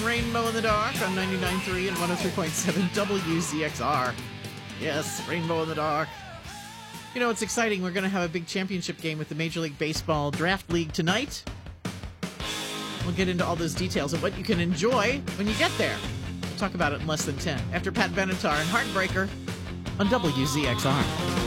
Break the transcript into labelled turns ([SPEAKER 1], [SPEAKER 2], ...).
[SPEAKER 1] Rainbow in the Dark on 99.3 and 103.7 WZXR. Yes, Rainbow in the Dark. You know, it's exciting. We're going to have a big championship game with the Major League Baseball Draft League tonight. We'll get into all those details of what you can enjoy when you get there. We'll talk about it in less than 10 after Pat Benatar and Heartbreaker on WZXR.